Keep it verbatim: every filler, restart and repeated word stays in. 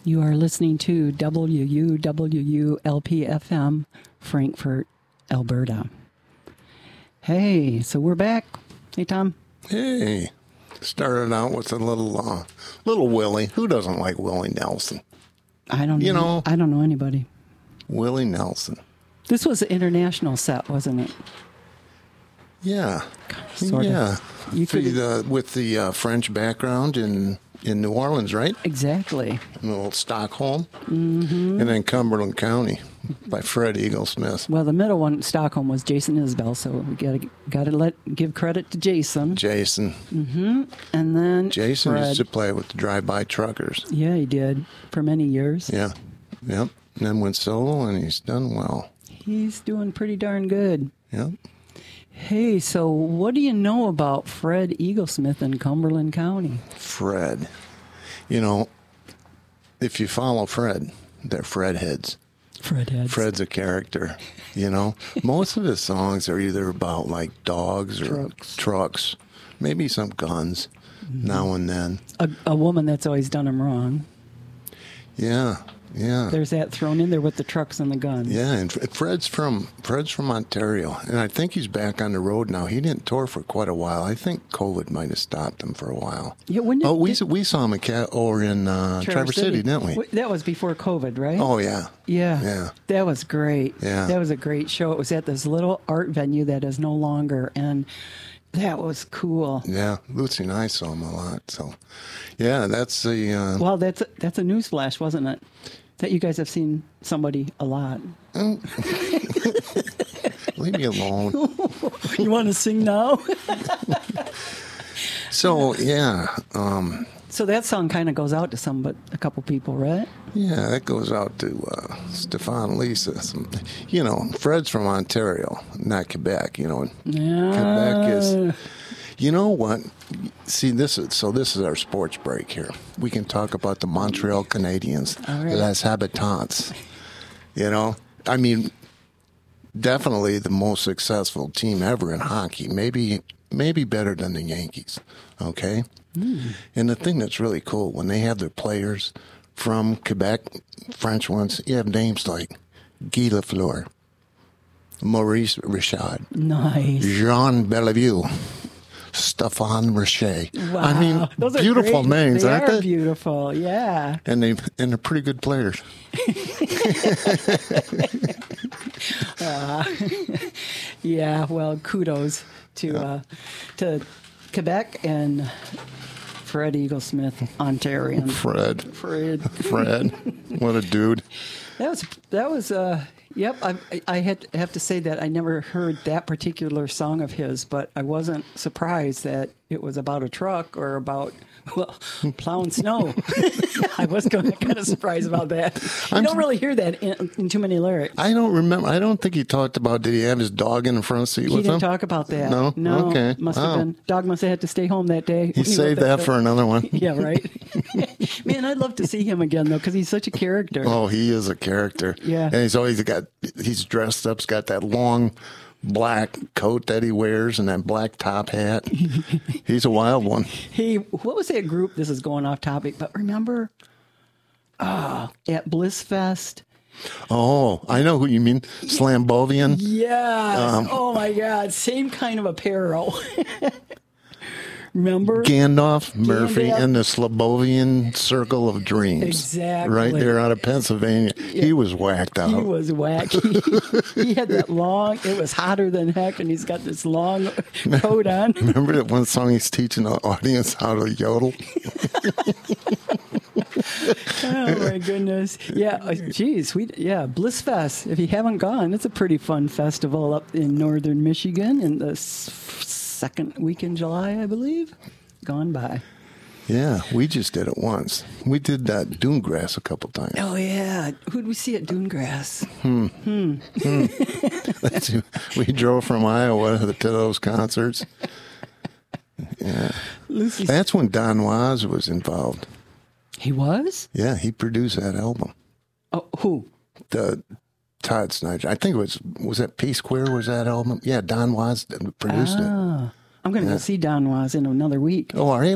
You are listening to W U W U L P F M, Frankfurt, Alberta. Hey, so we're back. Hey, Tom. Hey. Started out with a little, uh, little Willie. Who doesn't like Willie Nelson? I don't know. You know, I don't know anybody. Willie Nelson. This was an international set, wasn't it? Yeah. Sort yeah. of. You the, the, with the uh, French background in, in New Orleans, right? Exactly. In little Stockholm. Mm-hmm. And then Cumberland County by Fred Eaglesmith. Well, the middle one, Stockholm, was Jason Isbell, so we gotta gotta let give credit to Jason. Jason. Mm-hmm. And then Jason Fred. used to play with the Drive-By Truckers. Yeah, he did for many years. Yeah. Yep. And then went solo, and he's done well. He's doing pretty darn good. Yep. Hey, so what do you know about Fred Eaglesmith in Cumberland County? Fred. You know, if you follow Fred, they're Fred heads. Fred heads. Fred's a character, you know. Most of his songs are either about, like, dogs or trucks, trucks maybe some guns mm-hmm. now and then. A, a woman that's always done him wrong. Yeah. Yeah, there's that thrown in there with the trucks and the guns. Yeah, and Fred's from Fred's from Ontario, and I think he's back on the road now. He didn't tour for quite a while. I think COVID might have stopped him for a while. Yeah, when did, oh, we did, we saw him in Cat over in uh, Traverse, Traverse City. City, didn't we? That was before COVID, right? Oh yeah, yeah, yeah. That was great. Yeah, that was a great show. It was at this little art venue that is no longer, and that was cool. Yeah, Lucy and I saw him a lot. So, yeah, that's the. Uh, well, that's a, that's a news flash, wasn't it? That you guys have seen somebody a lot. Leave me alone. You want to sing now? So, yeah. Um, so that song kind of goes out to some, but a couple people, right? Yeah, that goes out to uh, Stefan Lisa. Some, you know, Fred's from Ontario, not Quebec. You know, yeah. Quebec is. You know what? See, this is so. This is our sports break here. We can talk about the Montreal Canadiens, right. Les Habitants. You know, I mean, definitely the most successful team ever in hockey. Maybe, maybe better than the Yankees. Okay. Mm. And the thing that's really cool when they have their players from Quebec, French ones, you have names like Guy Lafleur, Maurice Richard, nice, Jean Bellevue. Stefan Richer. Wow. I mean, those beautiful are great. names, they aren't are they? Beautiful, yeah. And they and they're pretty good players. uh, yeah, well, kudos to yeah. uh, to Quebec and Fred Eaglesmith, Ontarian. Fred. Fred. Fred. What a dude. That was that was. Uh, Yep, I, I had have to say that I never heard that particular song of his, but I wasn't surprised that it was about a truck or about, well, plowing snow. I was kind of surprised about that. You I'm, don't really hear that in, in too many lyrics. I don't remember. I don't think he talked about, did he have his dog in the front seat he with him? He didn't talk about that. No? No. Okay. Must wow. have been. Dog must have had to stay home that day. He saved that, that for another one. Yeah, right. Man, I'd love to see him again, though, because he's such a character. Oh, he is a character. Yeah. And he's always got, he's dressed up, he's got that long black coat that he wears and that black top hat. He's a wild one. Hey, what was that group? This is going off topic, but remember uh, at Bliss Fest? Oh, I know who you mean. Slambovian? Yes. Um, oh, my God. Same kind of apparel. Remember? Gandalf, Murphy, Gandalf. And the Slavovian Circle of Dreams. Exactly. Right there out of Pennsylvania. Yeah. He was whacked out. He was wacky. He had that long, it was hotter than heck, and he's got this long coat on. Remember that one song he's teaching the audience how to yodel? Oh, my goodness. Yeah, geez. We, yeah, Bliss Fest. If you haven't gone, it's a pretty fun festival up in northern Michigan in the second week in July, I believe. Gone by. Yeah, we just did it once. We did that Dunegrass a couple times. Oh, yeah. Who'd we see at Dunegrass? Hmm. Hmm. hmm. We drove from Iowa to those concerts. Yeah. Lucy's... That's when Don Was was involved. He was? Yeah, he produced that album. Oh, who? The Todd Snyder. I think it was, was that P Square was that album? Yeah, Don Was produced ah, it. I'm going to yeah. go see Don Was in another week. Oh, are you?